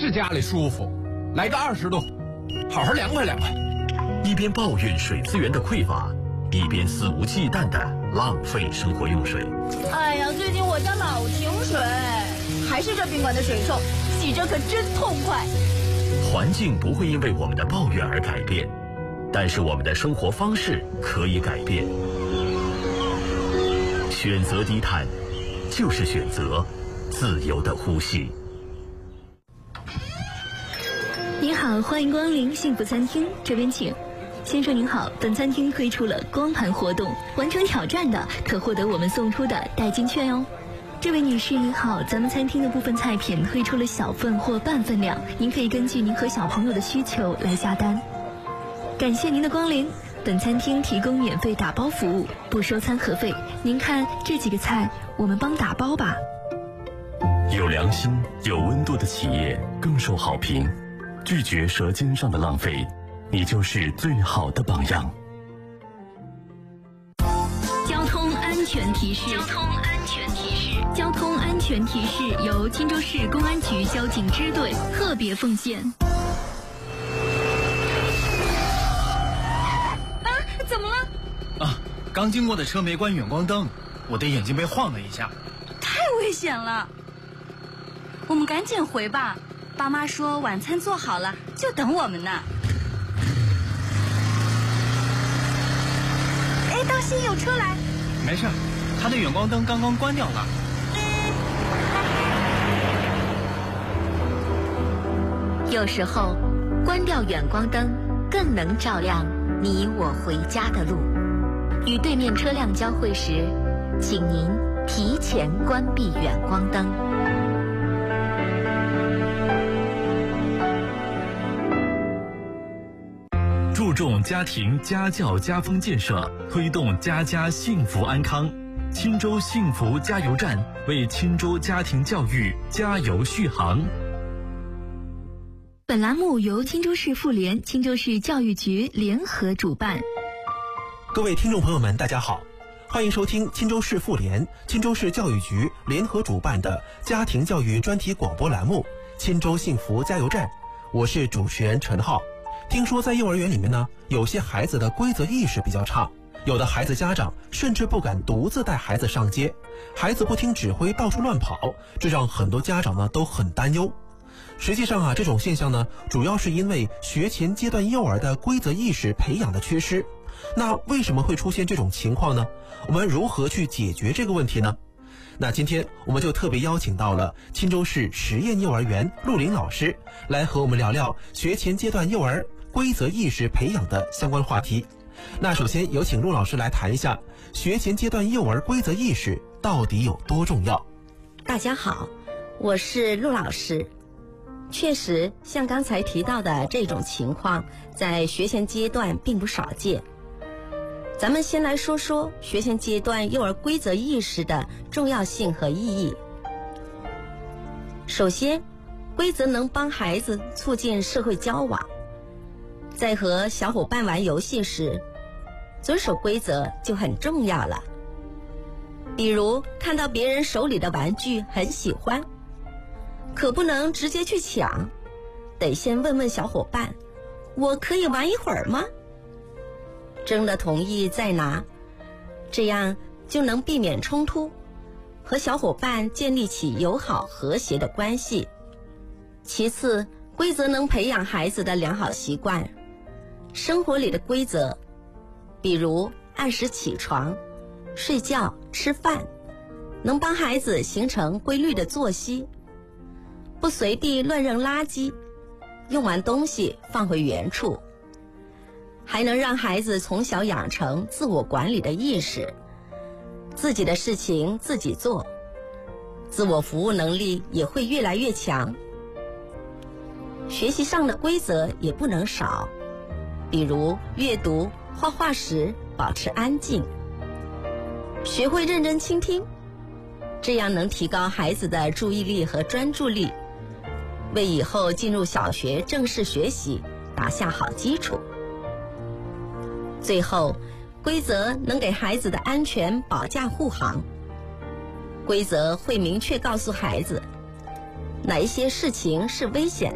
是家里舒服，来个20度，好好凉快凉快。 一边抱怨水资源的匮乏，一边肆无忌惮地浪费生活用水。 哎呀，最近我家老停水，还是这宾馆的水臭，洗着可真痛快。 环境不会因为我们的抱怨而改变，但是我们的生活方式可以改变。选择低碳，就是选择自由的呼吸。 您好，欢迎光临幸福餐厅，这边请。先生您好，本餐厅推出了光盘活动，完成挑战的可获得我们送出的代金券哦。这位女士您好，咱们餐厅的部分菜品推出了小份或半份量，您可以根据您和小朋友的需求来下单。感谢您的光临，本餐厅提供免费打包服务，不收餐盒费。您看这几个菜，我们帮打包吧。 有良心、有温度的企业更受好评。拒绝舌尖上的浪费，你就是最好的榜样。 交通安全提示。交通安全提示由钦州市公安局交警支队特别奉献。 啊，怎么了？ 啊，刚经过的车没关远光灯，我的眼睛被晃了一下。 太危险了，我们赶紧回吧。爸妈说晚餐做好了，就等我们呢。哎，当心有车来！ 没事，他的远光灯刚刚关掉了。 有时候，关掉远光灯更能照亮你我回家的路。与对面车辆交汇时，请您提前关闭远光灯。 注重家庭家教家风建设，推动家家幸福安康。钦州幸福加油站为钦州家庭教育加油续航。 本栏目由钦州市妇联、钦州市教育局联合主办。 各位听众朋友们，大家好，欢迎收听钦州市妇联、钦州市教育局联合主办的家庭教育专题广播栏目《钦州幸福加油站》，我是主持人陈浩。听说在幼儿园里面呢，有些孩子的规则意识比较差，有的孩子家长甚至不敢独自带孩子上街，孩子不听指挥到处乱跑，这让很多家长呢都很担忧。实际上啊，这种现象呢，主要是因为学前阶段幼儿的规则意识培养的缺失。那为什么会出现这种情况呢？我们如何去解决这个问题呢？那今天我们就特别邀请到了钦州市实验幼儿园陆林老师来和我们聊聊学前阶段幼儿规则意识培养的相关话题。那首先有请陆老师来谈一下学前阶段幼儿规则意识到底有多重要。 大家好，我是陆老师。确实，像刚才提到的这种情况，在学前阶段并不少见。咱们先来说说学前阶段幼儿规则意识的重要性和意义。首先，规则能帮孩子促进社会交往，在和小伙伴玩游戏时，遵守规则就很重要了。比如看到别人手里的玩具很喜欢，可不能直接去抢，得先问问小伙伴，我可以玩一会儿吗？征了同意再拿，这样就能避免冲突，和小伙伴建立起友好和谐的关系。其次，规则能培养孩子的良好习惯。生活里的规则，比如按时起床、睡觉、吃饭，能帮孩子形成规律的作息。不随地乱扔垃圾，用完东西放回原处，还能让孩子从小养成自我管理的意识，自己的事情自己做，自我服务能力也会越来越强。学习上的规则也不能少，比如阅读、画画时保持安静，学会认真倾听，这样能提高孩子的注意力和专注力，为以后进入小学正式学习打下好基础。最后，规则能给孩子的安全保驾护航。规则会明确告诉孩子，哪一些事情是危险